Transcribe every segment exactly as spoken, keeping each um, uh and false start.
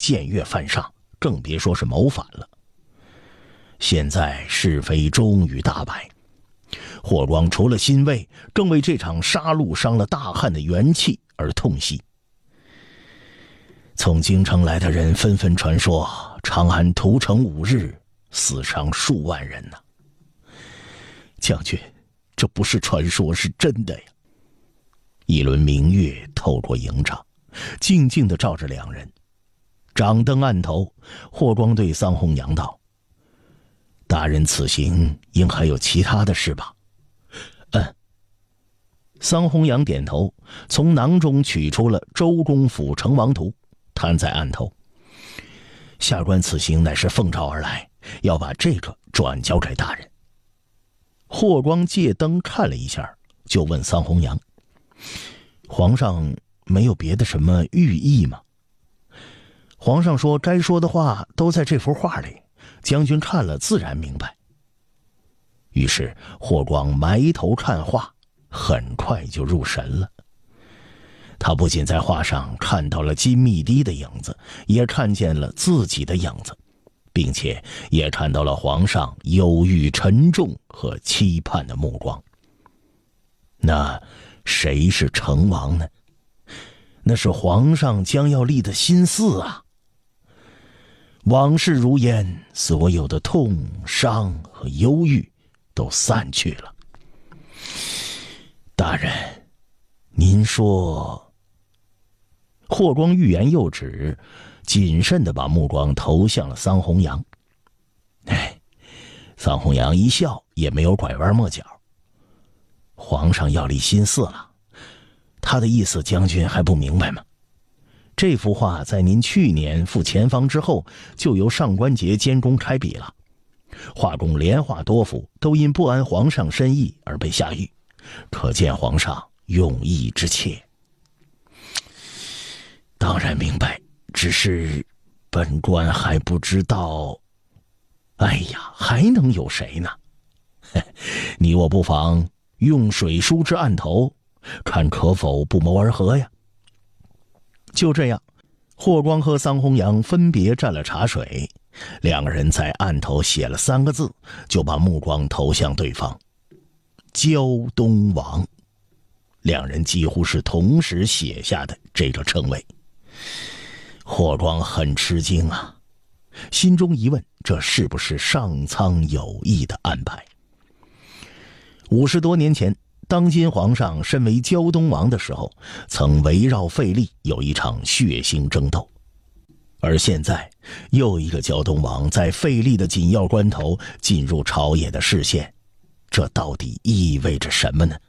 僭越犯上，更别说是谋反了。现在是非终于大白，霍光除了欣慰，更为这场杀戮伤了大汉的元气而痛惜。从京城来的人纷纷传说，长安屠城五日，死伤数万人呐、啊。将军，这不是传说，是真的呀。一轮明月透过营帐，静静地照着两人。掌灯案头，霍光对桑弘羊道：“大人此行应还有其他的事吧？”“嗯。”桑弘羊点头，从囊中取出了周公府成王图，摊在案头。“下官此行乃是奉诏而来，要把这个转交给大人。”霍光借灯看了一下，就问桑弘羊：“皇上没有别的什么寓意吗？”皇上说该说的话都在这幅画里，将军看了自然明白。于是霍光埋头看画，很快就入神了。他不仅在画上看到了金密堤的影子，也看见了自己的影子，并且也看到了皇上忧郁沉重和期盼的目光。那谁是成王呢？那是皇上将要立的新嗣啊！往事如烟，所有的痛伤和忧郁都散去了。大人，您说……霍光欲言又止，谨慎地把目光投向了桑弘羊。哎，桑弘羊一笑，也没有拐弯抹角。皇上要立新嗣了，他的意思将军还不明白吗？这幅画在您去年赴前方之后，就由上官桀监工开笔了。画工连画多幅，都因不安皇上深意而被下狱，可见皇上用意之切。当然明白，只是本官还不知道。哎呀，还能有谁呢？你我不妨用水书之案头，看可否不谋而合呀。就这样，霍光和桑弘羊分别蘸了茶水，两个人在案头写了三个字，就把目光投向对方：胶东王。两人几乎是同时写下的这个称谓。霍光很吃惊啊，心中疑问，这是不是上苍有意的安排？五十多年前，当今皇上身为胶东王的时候，曾围绕废立有一场血腥争斗，而现在又一个胶东王在废立的紧要关头进入朝野的视线，这到底意味着什么呢？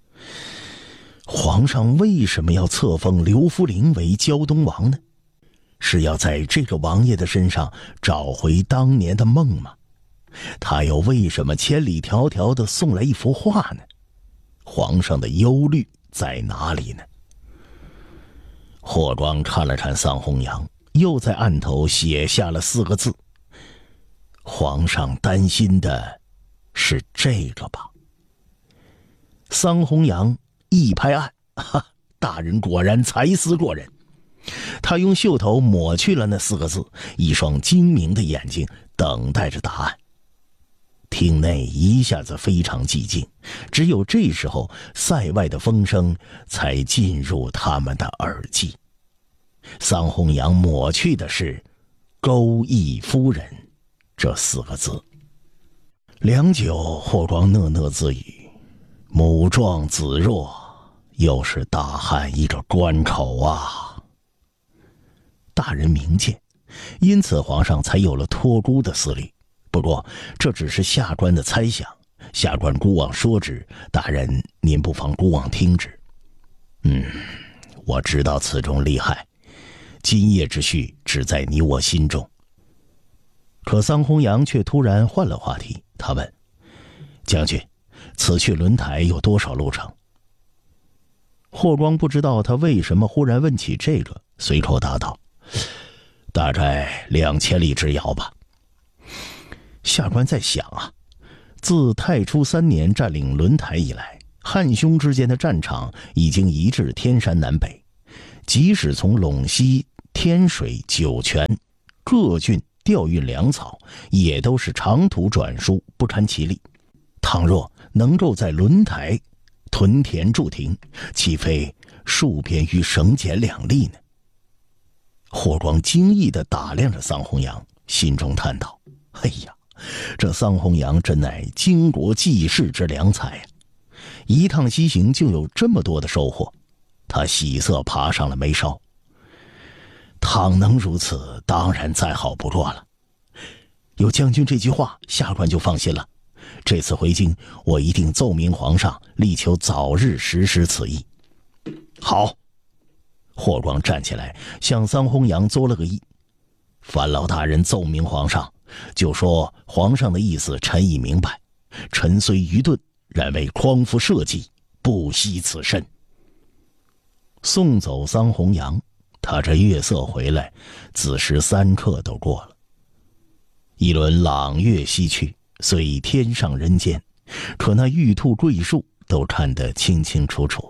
皇上为什么要册封刘弗陵为胶东王呢？是要在这个王爷的身上找回当年的梦吗？他又为什么千里迢迢地送来一幅画呢？皇上的忧虑在哪里呢？霍光看了看桑弘羊，又在案头写下了四个字：皇上担心的是这个吧？桑弘羊一拍案，哈，大人果然才思过人。他用袖头抹去了那四个字，一双精明的眼睛等待着答案。厅内一下子非常寂静，只有这时候塞外的风声才进入他们的耳际。桑弘羊抹去的是钩弋夫人这四个字。良久，霍光讷讷自语：母壮子弱，又是大汉一个关口啊。大人明鉴，因此皇上才有了托孤的思虑。不过这只是下官的猜想，下官孤往说之，大人您不妨孤往听之。嗯，我知道此中厉害，今夜之序只在你我心中。可桑弘羊却突然换了话题，他问：将军，此去轮台有多少路程？霍光不知道他为什么忽然问起这个，随口答道：大概两千里之遥吧。下官在想啊，自太初三年占领轮台以来，汉匈之间的战场已经移至天山南北，即使从陇西天水、酒泉各郡调运粮草，也都是长途转输，不堪其力。倘若能够在轮台屯田驻停，岂非数便于省减两利呢？霍光惊异地打量着桑弘羊，心中叹道：哎呀，这桑弘羊真乃经国济世之良才呀！一趟西行就有这么多的收获，他喜色爬上了眉梢。倘能如此，当然再好不过了。有将军这句话，下官就放心了。这次回京，我一定奏明皇上，力求早日实施此意。好。霍光站起来，向桑弘羊作了个揖。樊老大人奏明皇上，就说皇上的意思臣已明白，臣虽愚钝，然为匡扶社稷，不惜此身。送走桑弘羊，他这月色回来，子时三刻都过了。一轮朗月西去，虽天上人间，可那玉兔桂树都看得清清楚楚。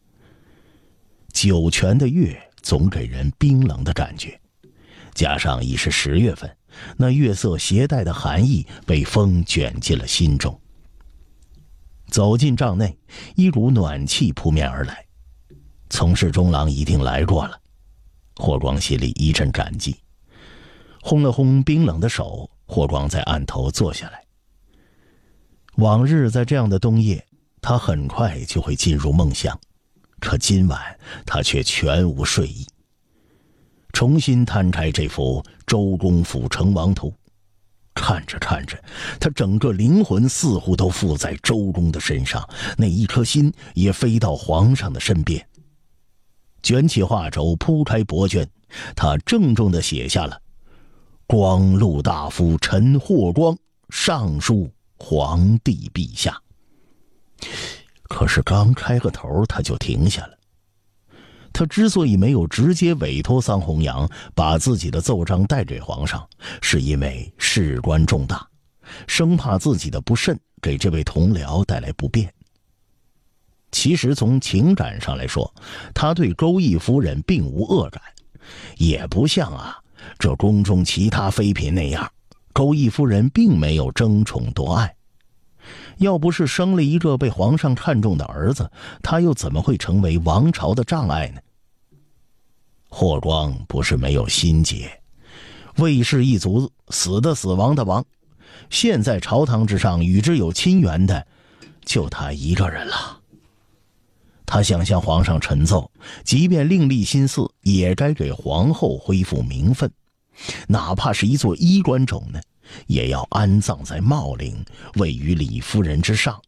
酒泉的月总给人冰冷的感觉，加上已是十月份，那月色携带的寒意被风卷进了心中。走进帐内，一股暖气扑面而来，从事中郎一定来过了。霍光心里一阵感激，烘了烘冰冷的手，霍光在案头坐下来。往日在这样的冬夜，他很快就会进入梦乡，可今晚他却全无睡意。重新摊开这幅周公辅成王图，看着看着，他整个灵魂似乎都附在周公的身上，那一颗心也飞到皇上的身边。卷起画轴，铺开帛卷，他郑重地写下了光禄大夫陈霍光，上书皇帝陛下。可是刚开个头，他就停下了。他之所以没有直接委托桑弘羊把自己的奏章带给皇上，是因为事关重大，生怕自己的不慎给这位同僚带来不便。其实从情感上来说，他对钩弋夫人并无恶感，也不像啊这宫中其他妃嫔那样，钩弋夫人并没有争宠夺爱。要不是生了一个被皇上看重的儿子，他又怎么会成为王朝的障碍呢？霍光不是没有心结，魏氏一族死的死，亡的亡，现在朝堂之上与之有亲缘的就他一个人了。他想向皇上陈奏，即便另立新嗣，也该给皇后恢复名分，哪怕是一座衣冠冢呢，也要安葬在茂陵，位于李夫人之上。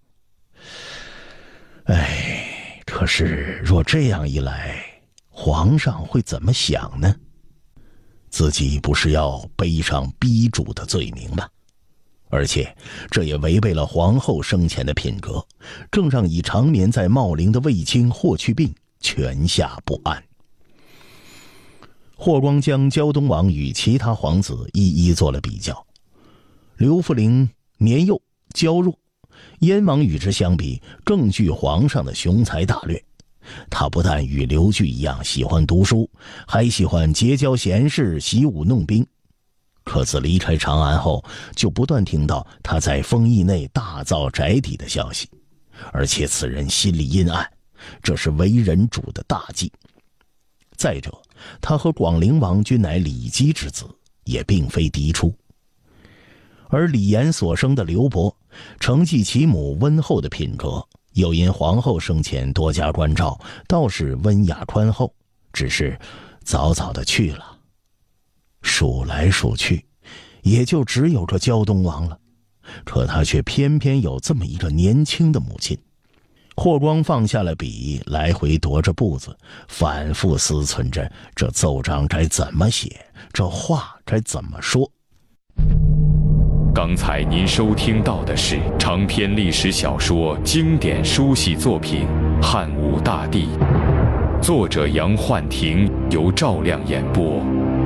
哎，可是若这样一来，皇上会怎么想呢？自己不是要背上逼主的罪名吗？而且这也违背了皇后生前的品格，更让已长眠在茂陵的卫青霍去病全下不安。霍光将胶东王与其他皇子一一做了比较，刘弗陵年幼娇弱，燕王与之相比更具皇上的雄才大略。他不但与刘据一样喜欢读书，还喜欢结交贤士，习武弄兵。可自离开长安后，就不断听到他在丰邑内大造宅邸的消息，而且此人心里阴暗，这是为人主的大忌。再者，他和广陵王均乃李姬之子，也并非嫡出。而李严所生的刘伯，承继其母温厚的品格，又因皇后生前多加关照，倒是温雅宽厚，只是早早的去了。数来数去，也就只有这胶东王了，可他却偏偏有这么一个年轻的母亲。霍光放下了笔，来回踱着步子，反复思忖着这奏章该怎么写，这话该怎么说。 刚才您收听到的是长篇历史小说经典书系作品《汉武大帝》，作者杨焕庭，由赵亮演播。